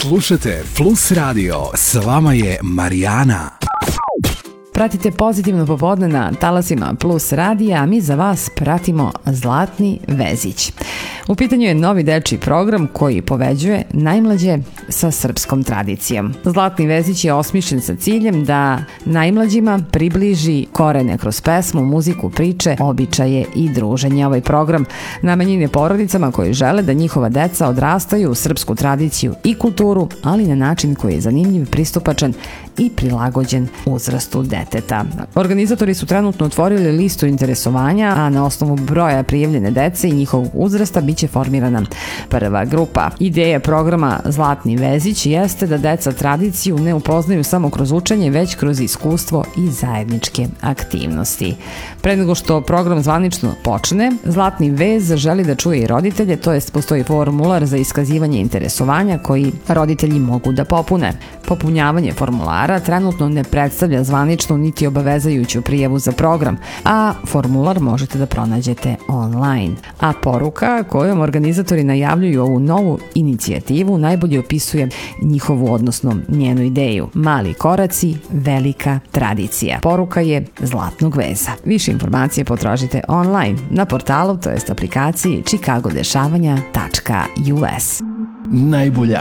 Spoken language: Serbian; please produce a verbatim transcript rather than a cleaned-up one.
Slušajte Plus Radio, s vama je Marijana. Pratite Pozitivno popodne na talasima Plus radija, a mi za vas pratimo Zlatni vezić. U pitanju je novi dečiji program koji poveđuje najmlađe sa srpskom tradicijom. Zlatni vezić je osmišljen sa ciljem da najmlađima približi korene kroz pesmu, muziku, priče, običaje i druženje. Ovaj program namenjen je porodicama koji žele da njihova deca odrastaju u srpsku tradiciju i kulturu, ali na način koji je zanimljiv, pristupačan i prilagođen uzrastu deteta. Organizatori su trenutno otvorili listu interesovanja, a na osnovu broja prijavljene dece i njihovog uzrasta biće formirana prva grupa. Ideja programa Zlatni vezić jeste da deca tradiciju ne upoznaju samo kroz učenje, već kroz iskustvo i zajedničke aktivnosti. Pre nego što program zvanično počne, Zlatni vez želi da čuje i roditelje, to jest postoji formular za iskazivanje interesovanja koji roditelji mogu da popune. Popunjavanje formulara trenutno ne predstavlja zvaničnu niti obavezajuću prijavu za program, a formular možete da pronađete online. A poruka kojom organizatori najavljuju ovu novu inicijativu najbolje opisuje njihovu, odnosno njenu ideju. Mali koraci, velika tradicija. Poruka je Zlatnog veza. Više informacije potražite online na portalu, to jest aplikaciji chicago dešavanja tačka u s. Najbolja